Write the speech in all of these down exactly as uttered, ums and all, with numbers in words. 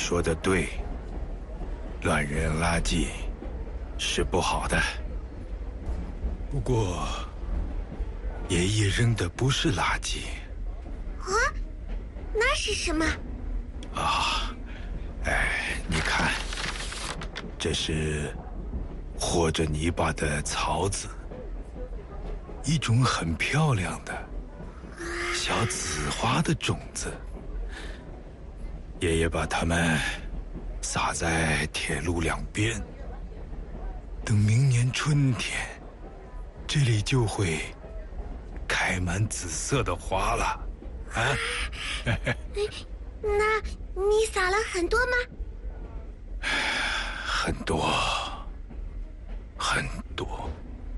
说的对，乱扔垃圾是不好的。不过，爷爷扔的不是垃圾。 啊？那是什么？ 啊，哎，你看，这是和着泥巴的草籽，一种很漂亮的小紫花的种子。爷爷把它们撒在铁路两边，等明年春天，这里就会开满紫色的花了。啊？ 那你撒了很多吗？ 很多，很多。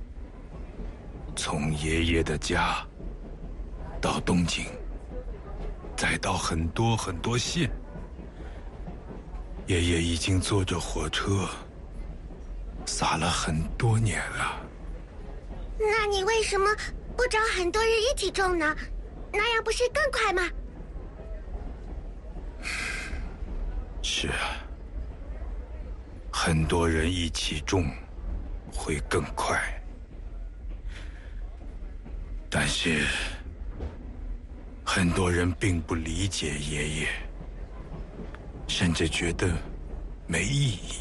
从爷爷的家到东京，再到很多很多县，爷爷已经坐着火车撒了很多年了。 那你为什么不找很多人一起种呢？那样不是更快吗？ 是啊，很多人一起种会更快，但是很多人并不理解爷爷，甚至觉得没意义，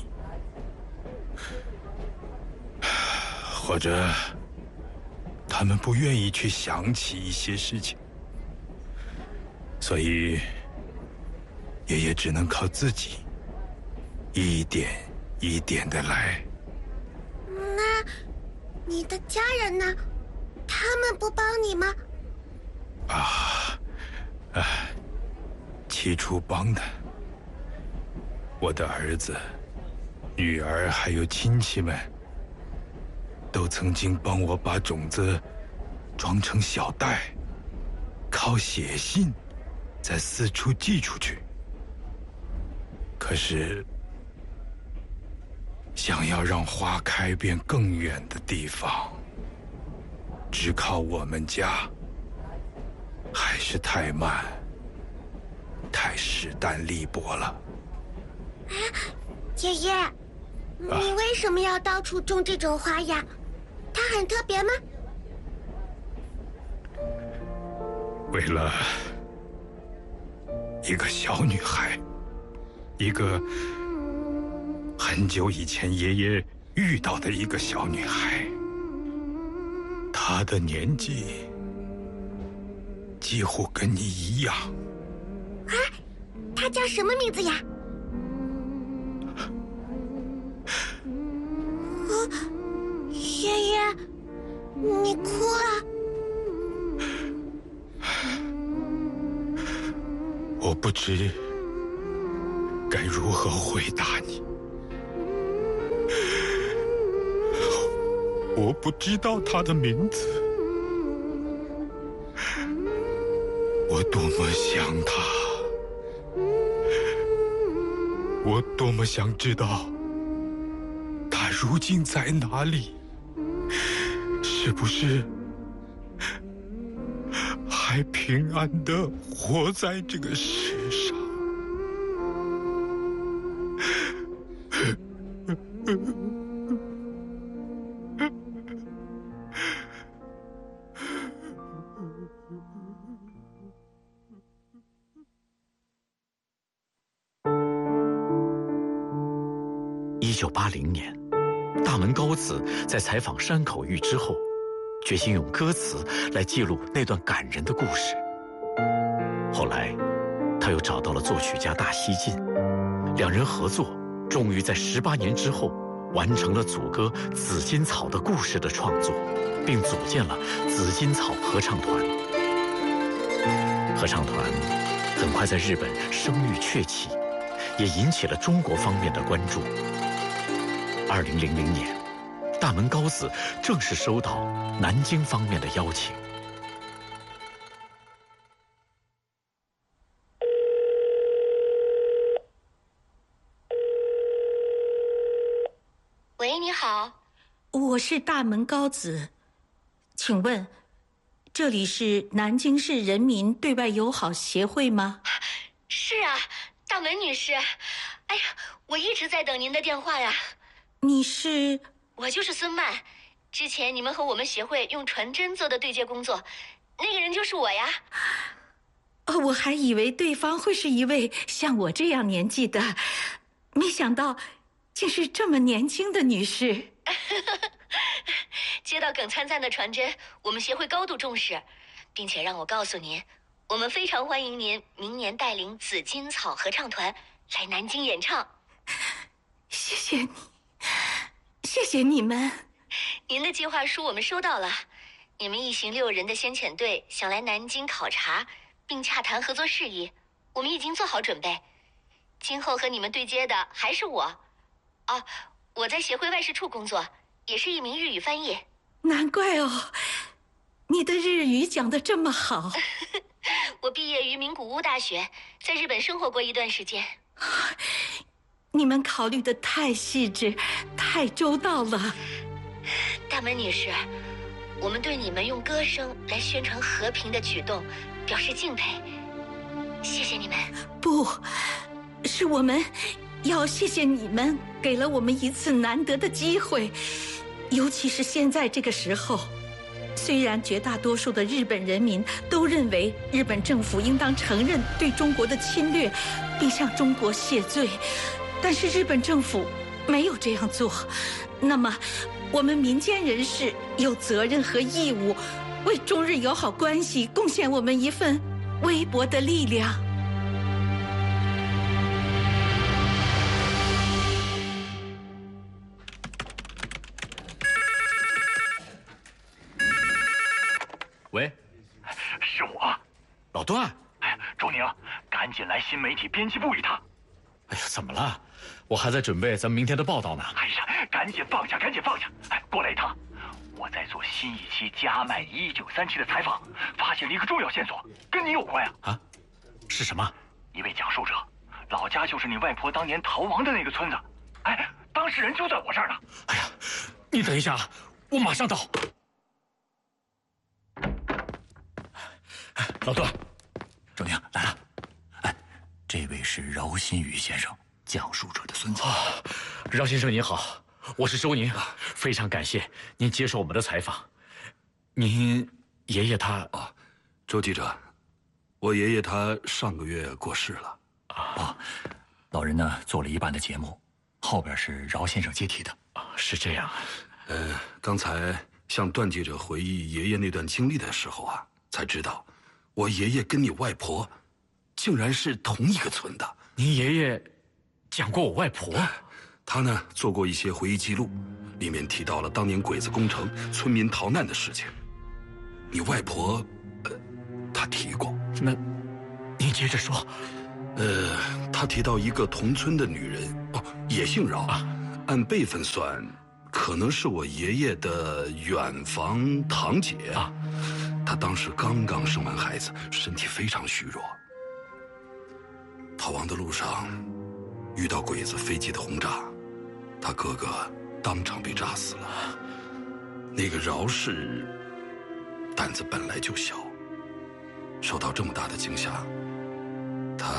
或者他们不愿意去想起一些事情，所以爷爷只能靠自己一点一点的来。 那你的家人呢？他们不帮你吗？ 啊，啊，起初帮的，我的儿子、女儿还有亲戚们，都曾经帮我把种子装成小袋，靠写信再四处寄出去。可是，想要让花开遍更远的地方，只靠我们家还是太慢，太势单力薄了。 啊，爷爷，你为什么要到处种这种花呀？它很特别吗？ 为了一个小女孩，一个很久以前爷爷遇到的一个小女孩，她的年纪几乎跟你一样。 啊，她叫什么名字呀？啊，爷爷，你哭了？ 我不知该如何回答你，我不知道她的名字，我多么想她，我多么想知道她如今在哪里，是不是还平安地活在这个世上？ 一九八零年，大门高子在采访山口玉之后，决心用歌词来记录那段感人的故事。后来，他又找到了作曲家大西进，两人合作，终于在十八年之后完成了组歌《紫金草》的故事的创作，并组建了紫金草合唱团。合唱团很快在日本声誉鹊起，也引起了中国方面的关注。二零零零年，大门高子正式收到南京方面的邀请。 喂，你好， 我是大门高子，请问这里是南京市人民对外友好协会吗？ 是啊， 大门女士，哎呀，我一直在等您的电话呀。 你是？ 我就是孙曼，之前你们和我们协会用传真做的对接工作，那个人就是我呀。 哦，我还以为对方会是一位像我这样年纪的，没想到竟是这么年轻的女士。 接到耿灿灿的传真，我们协会高度重视，并且让我告诉您，我们非常欢迎您明年带领紫金草合唱团来南京演唱。 谢谢你，谢谢你们。 您的计划书我们收到了，你们一行六人的先遣队想来南京考察并洽谈合作事宜，我们已经做好准备。今后和你们对接的还是我。啊，我在协会外事处工作，也是一名日语翻译。 难怪哦，你的日语讲得这么好。 我毕业于名古屋大学，在日本生活过一段时间。 你们考虑得太细致，太周到了。 大门女士，我们对你们用歌声来宣传和平的举动表示敬佩，谢谢你们。 不，是我们要谢谢你们，给了我们一次难得的机会，尤其是现在这个时候。虽然绝大多数的日本人民都认为日本政府应当承认对中国的侵略，并向中国谢罪，但是日本政府没有这样做。那么，我们民间人士有责任和义务，为中日友好关系贡献我们一份微薄的力量。 喂， 是我， 老段。 哎，周宁，赶紧来新媒体编辑部一趟。 哎呀，怎么了？我还在准备咱们明天的报道呢。 哎呀，赶紧放下，赶紧放下！哎，过来一趟。我在做新一期加麦一九三期的采访，发现了一个重要线索，跟你有关呀。 啊？是什么？ 一位讲述者，老家就是你外婆当年逃亡的那个村子。哎，当事人就在我这儿呢。 哎呀，你等一下，我马上到。老段， 周宁来了。哎，这位是饶新宇先生，讲述者的孙子。 啊，饶先生您好，我是周宁，非常感谢您接受我们的采访。您爷爷他啊，周记者，我爷爷他上个月过世了。 啊，老人呢做了一半的节目，后边是饶先生接替的。 啊，是这样。 呃，刚才向段记者回忆爷爷那段经历的时候啊，才知道。我爷爷跟你外婆，竟然是同一个村的。 您爷爷讲过我外婆？ 他呢做过一些回忆记录，里面提到了当年鬼子攻城、村民逃难的事情。你外婆，呃，她提过。 那，您接着说。 呃，她提到一个同村的女人，哦，也姓饶，啊、按辈分算，可能是我爷爷的远房堂姐啊。他当时刚刚生完孩子，身体非常虚弱。逃亡的路上，遇到鬼子飞机的轰炸，他哥哥当场被炸死了。那个饶氏胆子本来就小，受到这么大的惊吓，他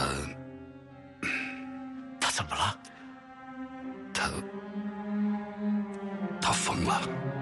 他怎么了？ 他他疯了。